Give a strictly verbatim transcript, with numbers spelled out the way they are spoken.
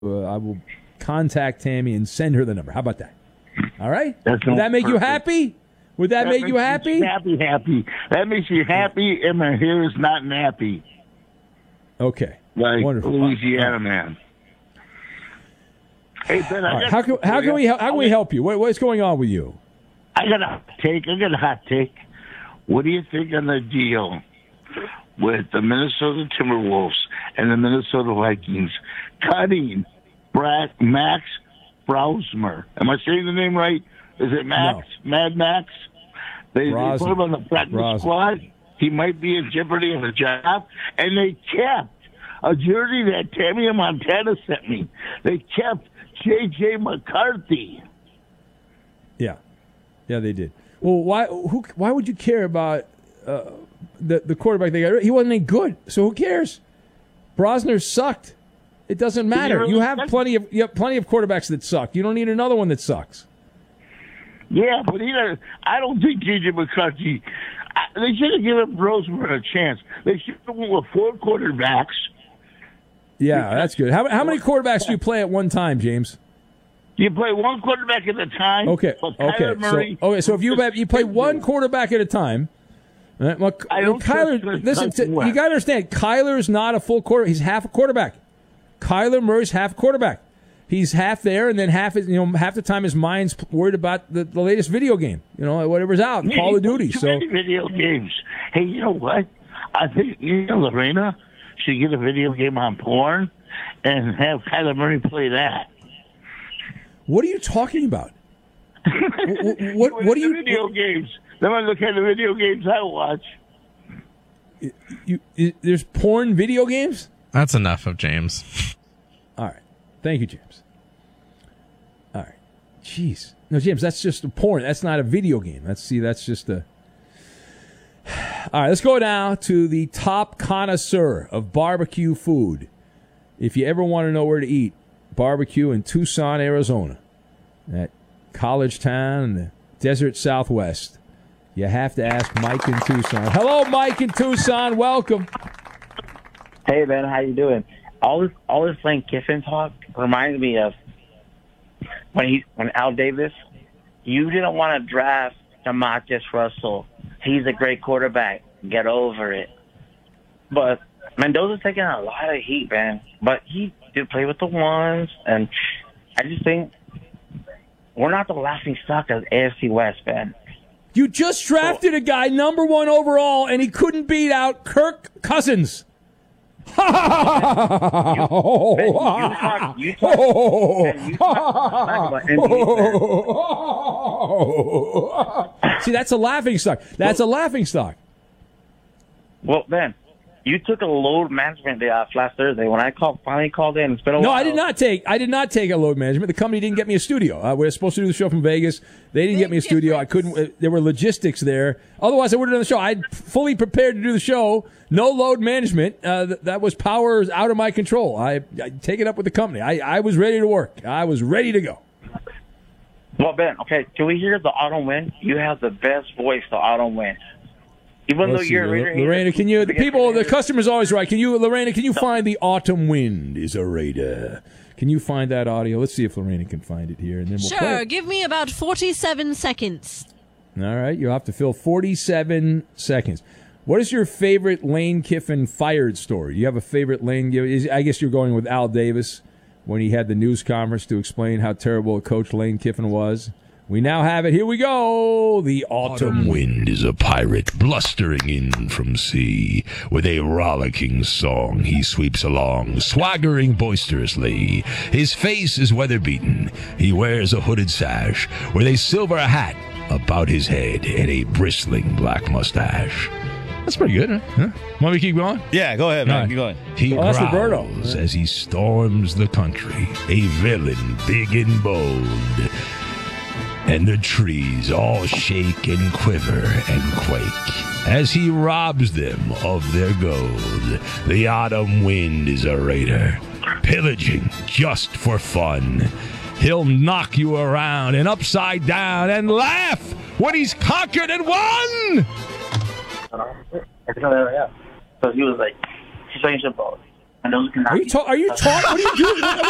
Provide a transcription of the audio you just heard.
uh, I will contact Tammy and send her the number. How about that? All right? That's Would that make perfect. you happy? Would that, That make you makes happy? me Happy, happy. That makes you happy, and my hair is not nappy. Okay. Like Wonderful. Louisiana man. Hey, Ben, I All right. got How can how can we how can we help you? What, what's going on with you? I got a hot take. I got a hot take. What do you think on the deal with the Minnesota Timberwolves and the Minnesota Vikings cutting Brad, Max Browsmer? Am I saying the name right? Is it Max? No. Mad Max? They, they Browsmer. put him on the practice Browsmer. squad. He might be in jeopardy of a job. And they kept a jersey that Tammy Montana sent me. They kept J J McCarthy. Yeah, yeah, they did. Well, why? Who? Why would you care about uh, the the quarterback they got? He wasn't any good, so who cares? Brosner sucked. It doesn't matter. You have plenty of you have plenty of quarterbacks that suck. You don't need another one that sucks. Yeah, but he doesn't, I don't think J J McCarthy. I, they should have given Roseman a chance. They should have went with four quarterbacks. Yeah, that's good. How how many quarterbacks do you play at one time, James? You play one quarterback at a time. Okay, but okay. Kyler Murray, So okay, so if you have, you play one quarterback at a time. Right, well, I don't Kyler, trust listen, Carson you Wentz. got to understand. Kyler's not a full quarter. He's half a quarterback. Kyler Murray's half a quarterback. He's half there, and then half is you know half the time his mind's worried about the, the latest video game. You know whatever's out, Yeah, Call of Duty. too So many video games. Hey, you know what? I think you know Lorena should get a video game on porn and have Kyler Murray play that. what are you talking about? what, what what do you video games? Then I look at the video games I watch. you, you there's porn video games? That's enough of James. All right. Thank you, James. All right. Jeez. No, James, that's just a porn. That's not a video game. That's see, that's just a. All right, let's go now to the top connoisseur of barbecue food. If you ever want to know where to eat barbecue in Tucson, Arizona, that college town in the desert Southwest, you have to ask Mike in Tucson. Hello, Mike in Tucson. Welcome. Hey, Ben, how you doing? All this, all this Lane Kiffin talk reminds me of when he, when Al Davis. You didn't want to draft Demarcus Russell. He's a great quarterback. Get over it. But Mendoza's taking a lot of heat, man. But he did play with the ones, and I just think we're not the laughing stock of A F C West, man. You just drafted a guy number one overall, and he couldn't beat out Kirk Cousins. you, Ben, you talk, you talk, Ben, you talk about N B A. See, that's a laughing stock. That's a laughing stock. Well, Ben, you took a load management day off last Thursday when I called, finally called in. It's been a No, while. I did not take. I did not take a load management. The company didn't get me a studio. Uh, we were supposed to do the show from Vegas. They didn't get me a studio. I couldn't. Uh, there were logistics there. Otherwise, I would have done the show. I'd fully prepared to do the show. No load management. Uh, th- that was power out of my control. I I take it up with the company. I, I was ready to work. I was ready to go. Well, Ben, okay, can we hear the autumn wind? You have the best voice to autumn wind. Even Let's though see. you're a Raider hater, Lorena, can you? The because people, the Raiders- customer's always right. Can you, Lorena? Can you find the autumn wind is a Raider? Can you find that audio? Let's see if Lorena can find it here, and then we'll play Sure, it. give me about forty-seven seconds. All right, you'll have to fill forty-seven seconds. What is your favorite Lane Kiffin fired story? Do you have a favorite Lane? is- I guess you're going with Al Davis when he had the news conference to explain how terrible a coach Lane Kiffin was. We now have it. Here we go. The autumn Wind is a pirate blustering in from sea. With a rollicking song he sweeps along, swaggering boisterously. His face is weather-beaten. He wears a hooded sash with a silver hat about his head and a bristling black mustache. That's pretty good, huh? huh? Want me to keep going? Yeah, go ahead, man. All right. Keep going. He Well, that's growls Roberto. as he storms the country, a villain big and bold. And the trees all shake and quiver and quake as he robs them of their gold. The autumn wind is a raider, pillaging just for fun. He'll knock you around and upside down and laugh when he's conquered and won. So he was like, he's playing football. And those can Are you talking? Are you talking? What are you doing? What,